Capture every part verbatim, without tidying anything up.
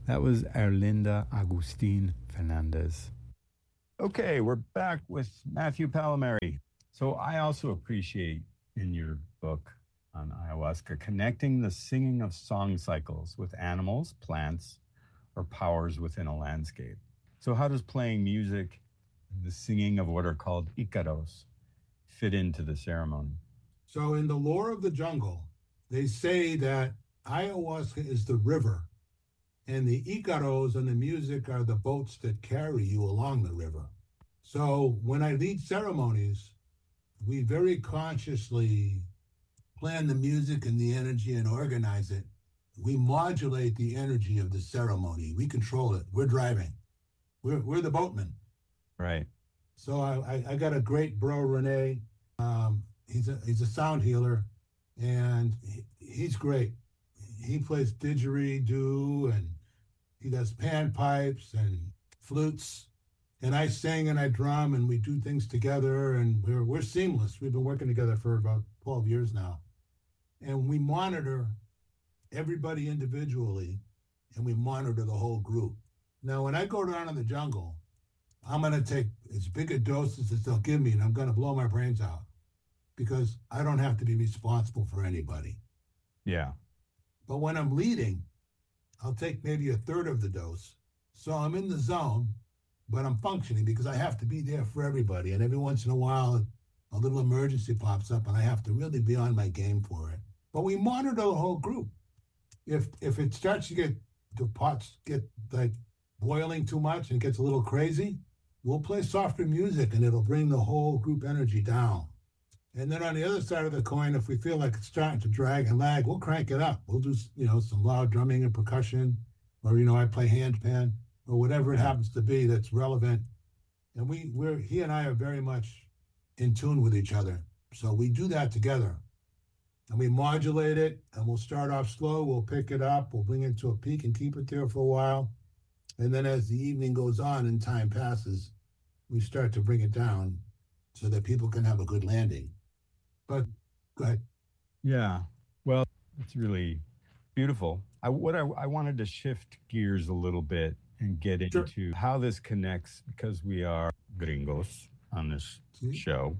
That was Erlinda Agustin Fernandez. Okay, we're back with Matthew Palomari. So I also appreciate in your book on ayahuasca connecting the singing of song cycles with animals, plants, or powers within a landscape. So how does playing music and the singing of what are called icaros fit into the ceremony? So in the lore of the jungle, they say that ayahuasca is the river, and the icaros and the music are the boats that carry you along the river. So when I lead ceremonies, we very consciously plan the music and the energy and organize it. We modulate the energy of the ceremony. We control it. We're driving. We're we're the boatman. Right. So I, I, I got a great bro, Renee. Um, he's a he's a sound healer, and he, he's great. He plays didgeridoo, and he does panpipes and flutes, and I sing and I drum, and we do things together, and we're we're seamless. We've been working together for about twelve years now, and we monitor everybody individually, and we monitor the whole group. Now, when I go down in the jungle, I'm going to take as big a doses as they'll give me, and I'm going to blow my brains out because I don't have to be responsible for anybody. Yeah. But when I'm leading, I'll take maybe a third of the dose. So I'm in the zone, but I'm functioning because I have to be there for everybody. And every once in a while, a little emergency pops up, and I have to really be on my game for it. But we monitor the whole group. If if it starts to get, the pots get like boiling too much and gets a little crazy, we'll play softer music, and it'll bring the whole group energy down. And then on the other side of the coin, if we feel like it's starting to drag and lag, we'll crank it up. We'll do, you know, some loud drumming and percussion, or, you know, I play handpan, or whatever it happens to be that's relevant. And we, we're, he and I are very much in tune with each other. So we do that together. And we modulate it, and we'll start off slow. We'll pick it up. We'll bring it to a peak and keep it there for a while. And then as the evening goes on and time passes, we start to bring it down so that people can have a good landing. But go ahead. Yeah. Well, it's really beautiful. I, what I, I wanted to shift gears a little bit and get Sure. into how this connects, because we are gringos on this See? show.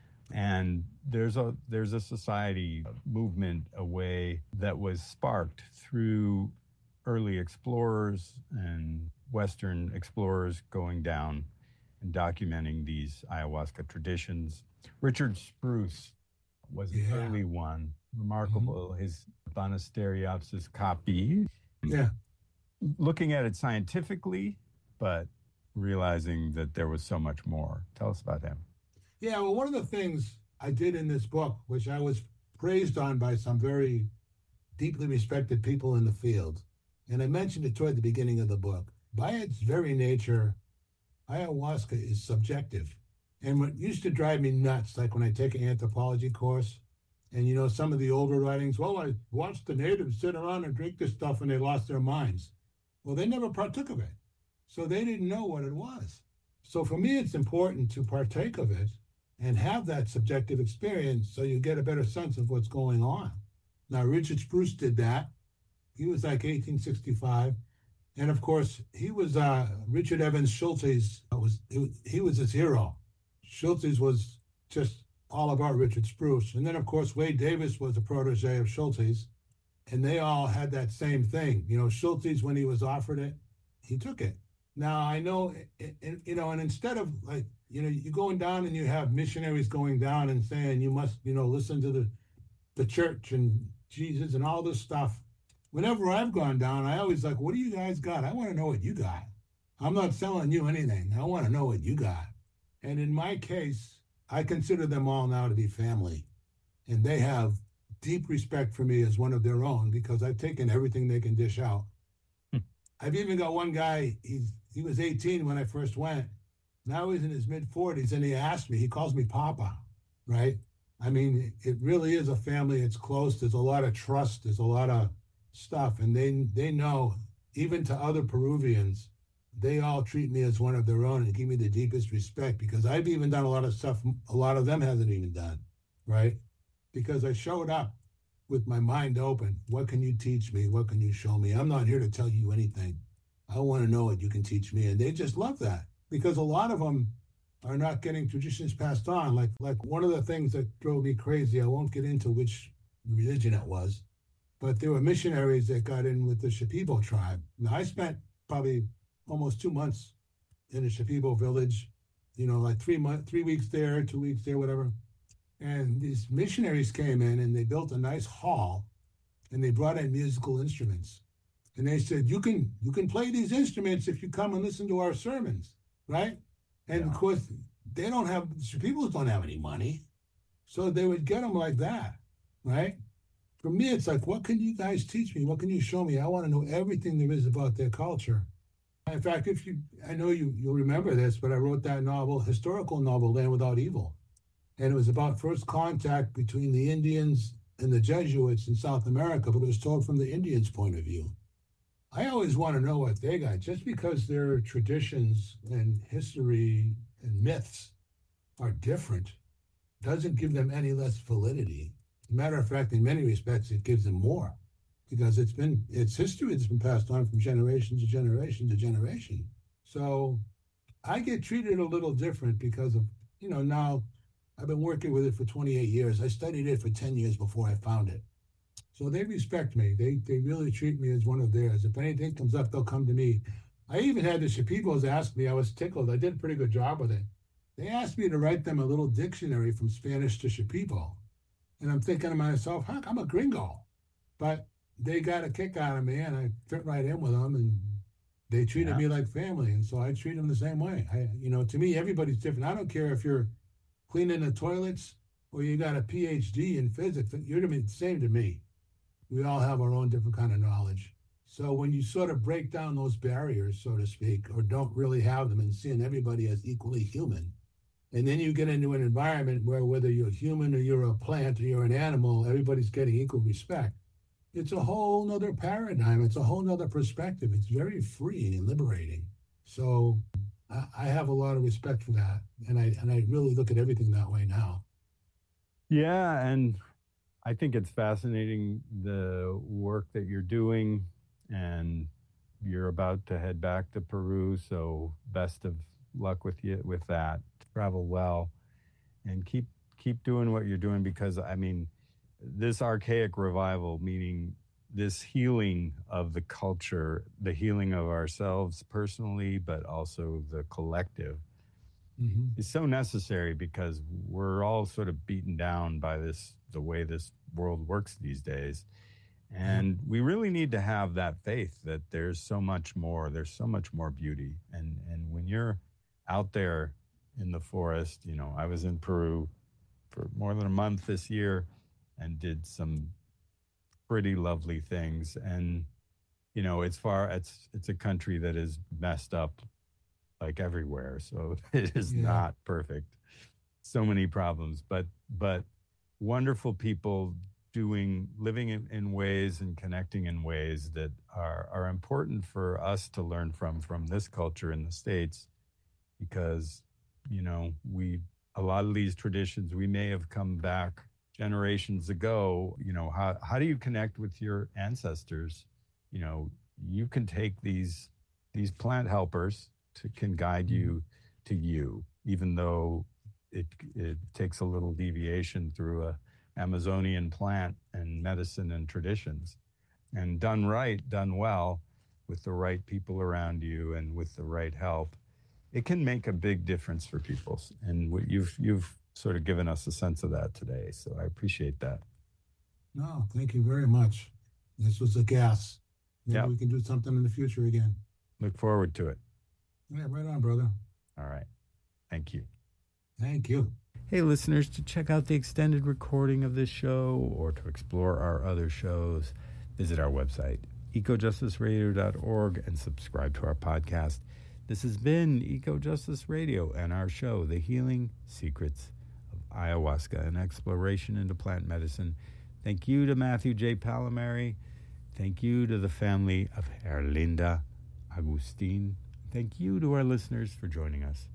And there's a there's a society movement away that was sparked through early explorers and Western explorers going down and documenting these ayahuasca traditions. Richard Spruce was an Yeah. early one, remarkable. Mm-hmm. His Banisteriopsis copy. Yeah. Looking at it scientifically, but realizing that there was so much more. Tell us about him. Yeah, well, one of the things I did in this book, which I was praised on by some very deeply respected people in the field, and I mentioned it toward the beginning of the book, by its very nature, ayahuasca is subjective. And what used to drive me nuts, like when I take an anthropology course, and, you know, some of the older writings, well, I watched the natives sit around and drink this stuff and they lost their minds. Well, they never partook of it. So they didn't know what it was. So for me, it's important to partake of it and have that subjective experience so you get a better sense of what's going on. Now, Richard Spruce did that. He was like eighteen sixty-five. And of course, he was, uh, Richard Evans Schultes, was, he, he was his hero. Schultes was just all about Richard Spruce. And then, of course, Wade Davis was a protege of Schultes. And they all had that same thing. You know, Schultes, when he was offered it, he took it. Now, I know, you know, and instead of like, you know, you're going down and you have missionaries going down and saying you must, you know, listen to the, the church and Jesus and all this stuff. Whenever I've gone down, I always like, what do you guys got? I want to know what you got. I'm not selling you anything. I want to know what you got. And in my case, I consider them all now to be family. And they have deep respect for me as one of their own because I've taken everything they can dish out. Hmm. I've even got one guy, he's he was eighteen when I first went. Now he's in his mid forties, and he asked me, he calls me Papa, right? I mean, it really is a family. It's close. There's a lot of trust. There's a lot of stuff. And they they know, even to other Peruvians, they all treat me as one of their own and give me the deepest respect because I've even done a lot of stuff a lot of them hasn't even done, right? Because I showed up with my mind open. What can you teach me? What can you show me? I'm not here to tell you anything. I want to know what you can teach me. And they just love that because a lot of them are not getting traditions passed on. Like, like one of the things that drove me crazy, I won't get into which religion it was, but there were missionaries that got in with the Shipibo tribe. Now, I spent probably almost two months in the Shipibo village, you know, like three months, three weeks there, two weeks there, whatever. And these missionaries came in and they built a nice hall and they brought in musical instruments. And they said, you can you can play these instruments if you come and listen to our sermons, right? And yeah. Of course, they don't have, people don't have any money. So they would get them like that, right? For me, it's like, what can you guys teach me? What can you show me? I want to know everything there is about their culture. In fact, if you, I know you, you'll remember this, but I wrote that novel, historical novel, Land Without Evil. And it was about first contact between the Indians and the Jesuits in South America, but it was told from the Indians' point of view. I always want to know what they got. Just because their traditions and history and myths are different doesn't give them any less validity. As a matter of fact, in many respects, it gives them more because it's been, it's history that's been passed on from generation to generation to generation. So I get treated a little different because of, you know, now I've been working with it for twenty-eight years. I studied it for ten years before I found it. So they respect me. They they really treat me as one of theirs. If anything comes up, they'll come to me. I even had the Shipibos ask me, I was tickled. I did a pretty good job with it. They asked me to write them a little dictionary from Spanish to Shipibo. And I'm thinking to myself, heck, I'm a gringo. But they got a kick out of me, and I fit right in with them, and they treated yeah. me like family. And so I treat them the same way. I, you know, to me, everybody's different. I don't care if you're cleaning the toilets or you got a P H D in physics. You're the same to me. We all have our own different kind of knowledge. So when you sort of break down those barriers, so to speak, or don't really have them and seeing everybody as equally human, and then you get into an environment where whether you're human or you're a plant or you're an animal, everybody's getting equal respect. It's a whole nother paradigm. It's a whole nother perspective. It's very freeing and liberating. So I, I have a lot of respect for that. And I, and I really look at everything that way now. Yeah, and I think it's fascinating, the work that you're doing, and you're about to head back to Peru. So best of luck with you with that. Travel well and keep keep doing what you're doing, because I mean, this archaic revival, meaning this healing of the culture, the healing of ourselves personally, but also the collective, mm-hmm. is so necessary, because we're all sort of beaten down by this, the way this world works these days. And mm-hmm. we really need to have that faith that there's so much more, there's so much more beauty. And, and when you're out there in the forest, you know, I was in Peru for more than a month this year and did some pretty lovely things. And, you know, it's far, it's, it's a country that is messed up like everywhere. So it is yeah. not perfect. So many problems, but, but wonderful people doing, living in, in ways and connecting in ways that are, are important for us to learn from, from this culture in the States, because, you know, we, a lot of these traditions, we may have come back generations ago. You know, how, how do you connect with your ancestors? You know, you can take these, these plant helpers to, can guide you to you, even though it, it takes a little deviation through a Amazonian plant and medicine and traditions. And done right, done well, with the right people around you and with the right help, it can make a big difference for people. And what you've you've sort of given us a sense of that today. So I appreciate that. No, thank you very much. This was a gas. Maybe yep. we can do something in the future again. Look forward to it. Yeah, right on, brother. All right. Thank you. Thank you. Hey, listeners, to check out the extended recording of this show or to explore our other shows, visit our website, eco justice radio dot org, and subscribe to our podcast. This has been Eco Justice Radio and our show, The Healing Secrets of Ayahuasca, an exploration into plant medicine. Thank you to Matthew J. Palmieri. Thank you to the family of Herlinda Agustin. Thank you to our listeners for joining us.